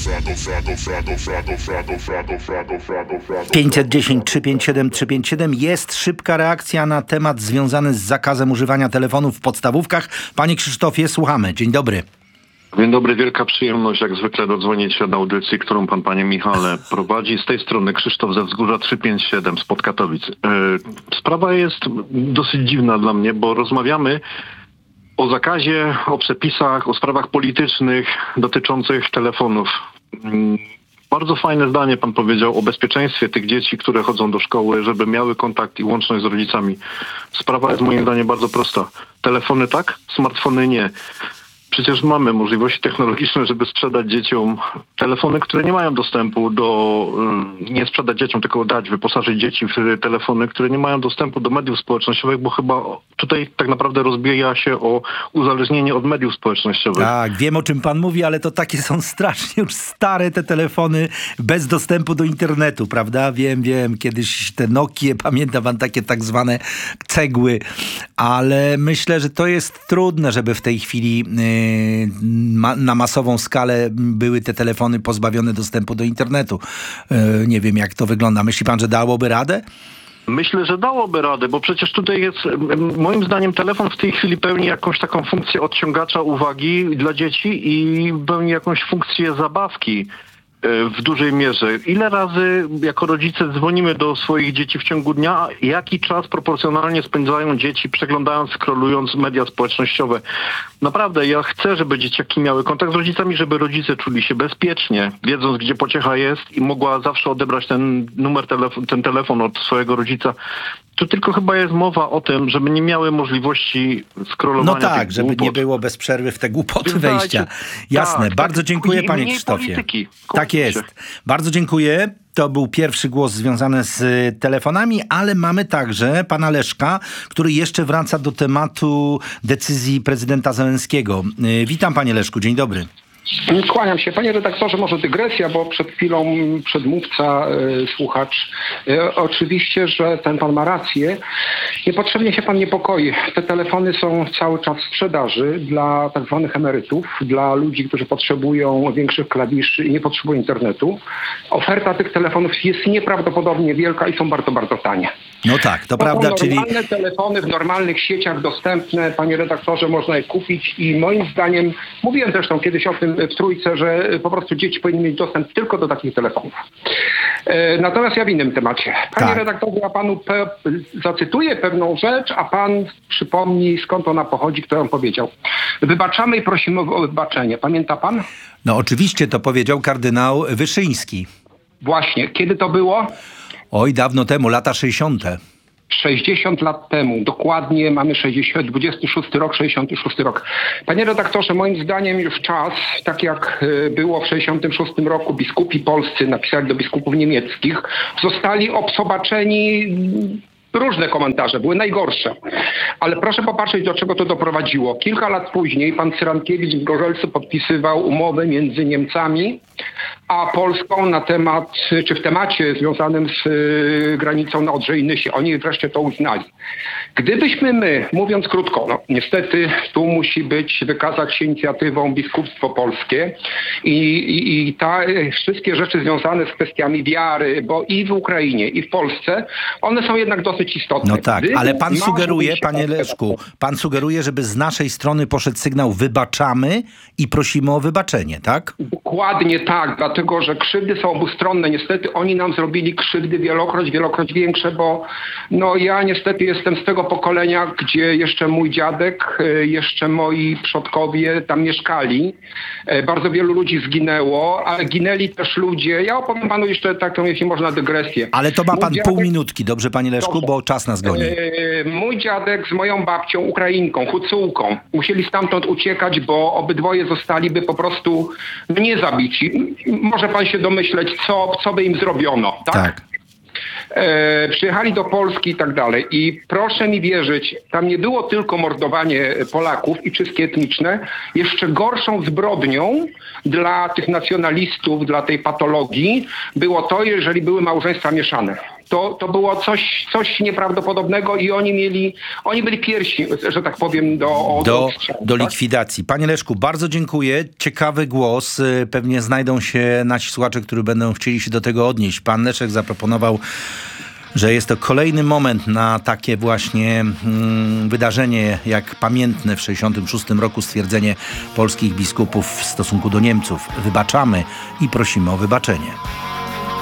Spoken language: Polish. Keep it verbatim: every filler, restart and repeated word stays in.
pięćset dziesięć trzy pięć siedem trzy pięć siedem. Jest szybka reakcja na temat związany z zakazem używania telefonów w podstawówkach. Panie Krzysztofie, słuchamy. Dzień dobry. Dzień dobry, wielka przyjemność jak zwykle dodzwonić się do audycji, którą pan, panie Michale, prowadzi. Z tej strony Krzysztof ze Wzgórza trzysta pięćdziesiąt siedem z Podkatowic. Sprawa jest dosyć dziwna dla mnie, bo rozmawiamy o zakazie, o przepisach, o sprawach politycznych dotyczących telefonów. Bardzo fajne zdanie pan powiedział o bezpieczeństwie tych dzieci, które chodzą do szkoły, żeby miały kontakt i łączność z rodzicami. Sprawa jest moim zdaniem bardzo prosta. Telefony tak, smartfony nie. Przecież mamy możliwości technologiczne, żeby sprzedać dzieciom telefony, które nie mają dostępu do... Nie sprzedać dzieciom, tylko dać, wyposażyć dzieci w telefony, które nie mają dostępu do mediów społecznościowych, bo chyba tutaj tak naprawdę rozbija się o uzależnienie od mediów społecznościowych. Tak, wiem o czym pan mówi, ale to takie są strasznie już stare te telefony bez dostępu do internetu, prawda? Wiem, wiem, kiedyś te Nokie, pamiętam pan takie tak zwane cegły, ale myślę, że to jest trudne, żeby w tej chwili... Yy, Ma, na masową skalę były te telefony pozbawione dostępu do internetu. Yy, nie wiem, jak to wygląda. Myśli pan, że dałoby radę? Myślę, że dałoby radę, bo przecież tutaj jest, moim zdaniem telefon w tej chwili pełni jakąś taką funkcję odciągacza uwagi dla dzieci i pełni jakąś funkcję zabawki w dużej mierze. Ile razy jako rodzice dzwonimy do swoich dzieci w ciągu dnia, jaki czas proporcjonalnie spędzają dzieci przeglądając, scrollując media społecznościowe. Naprawdę, ja chcę, żeby dzieciaki miały kontakt z rodzicami, żeby rodzice czuli się bezpiecznie, wiedząc, gdzie pociecha jest i mogła zawsze odebrać ten numer, telefon, ten telefon od swojego rodzica. Tu tylko chyba jest mowa o tym, żeby nie miały możliwości scrollowania. No tak, żeby głupot. nie było bez przerwy w te głupoty wejścia. Jasne. Tak, Bardzo tak. dziękuję, I panie mniej Krzysztofie. polityki. Tak jest. Bardzo dziękuję. To był pierwszy głos związany z telefonami, ale mamy także pana Leszka, który jeszcze wraca do tematu decyzji prezydenta Zełenskiego. Witam, panie Leszku. Dzień dobry. Kłaniam się. Panie redaktorze, może dygresja, bo przed chwilą przedmówca, y, słuchacz, y, oczywiście, że ten pan ma rację. Niepotrzebnie się pan niepokoi. Te telefony są cały czas w sprzedaży dla tak zwanych emerytów, dla ludzi, którzy potrzebują większych klawiszy i nie potrzebują internetu. Oferta tych telefonów jest nieprawdopodobnie wielka i są bardzo, bardzo tanie. No tak, to, to prawda, są czyli... normalne telefony w normalnych sieciach dostępne, panie redaktorze, można je kupić i moim zdaniem, mówiłem zresztą kiedyś o tym w Trójce, że po prostu dzieci powinny mieć dostęp tylko do takich telefonów. E, natomiast ja w innym temacie. Panie tak. redaktorze, ja panu pe- zacytuję pewną rzecz, a pan przypomni, skąd ona pochodzi, kto ją powiedział. Wybaczamy i prosimy o wybaczenie. Pamięta pan? No oczywiście, to powiedział kardynał Wyszyński. Właśnie. Kiedy to było? Oj, dawno temu, lata sześćdziesiąte. sześćdziesiąt lat temu, dokładnie mamy sześćdziesiąt, dwudziesty szósty rok, sześćdziesiąty szósty rok. Panie redaktorze, moim zdaniem już czas, tak jak było w sześćdziesiątym szóstym roku, biskupi polscy napisali do biskupów niemieckich, zostali obsobaczeni. Różne komentarze, były najgorsze. Ale proszę popatrzeć, do czego to doprowadziło. Kilka lat później pan Cyrankiewicz w Gorzelcu podpisywał umowę między Niemcami a Polską na temat, czy w temacie związanym z y, granicą na Odrze i Nysie. Oni wreszcie to uznali. Gdybyśmy my, mówiąc krótko, no niestety tu musi być, wykazać się inicjatywą biskupstwo polskie i, i, i ta, wszystkie rzeczy związane z kwestiami wiary, bo i w Ukrainie, i w Polsce, one są jednak dosyć istotne. No tak, Gdyby ale pan sugeruje, panie tak Leszku, pan sugeruje, żeby z naszej strony poszedł sygnał wybaczamy i prosimy o wybaczenie, tak? Dokładnie tak, dlatego że krzywdy są obustronne. Niestety oni nam zrobili krzywdy wielokroć, wielokroć większe, bo no ja niestety jestem z tego pokolenia, gdzie jeszcze mój dziadek, jeszcze moi przodkowie tam mieszkali. Bardzo wielu ludzi zginęło, ale ginęli też ludzie. Ja opowiem panu jeszcze taką, jeśli można, dygresję. Ale to ma Mój pan dziadek... pół minutki, dobrze, panie Leszku, Dobrze. bo czas nas goni. Mój dziadek z moją babcią, Ukrainką, Hucułką, musieli stamtąd uciekać, bo obydwoje zostaliby po prostu nie zabici. Może pan się domyśleć, co, co by im zrobiono, tak? Tak. E, przyjechali do Polski i tak dalej. I proszę mi wierzyć, tam nie było tylko mordowanie Polaków i czystki etniczne. Jeszcze gorszą zbrodnią dla tych nacjonalistów, dla tej patologii było to, jeżeli były małżeństwa mieszane. to, to było coś, coś nieprawdopodobnego i oni mieli, oni byli pierwsi, że tak powiem, do, do, odstrzału, do tak? likwidacji. Panie Leszku, bardzo dziękuję. Ciekawy głos. Pewnie znajdą się nasi słuchacze, którzy będą chcieli się do tego odnieść. Pan Leszek zaproponował, że jest to kolejny moment na takie właśnie mm, wydarzenie, jak pamiętne w sześćdziesiątym szóstym roku stwierdzenie polskich biskupów w stosunku do Niemców. Wybaczamy i prosimy o wybaczenie.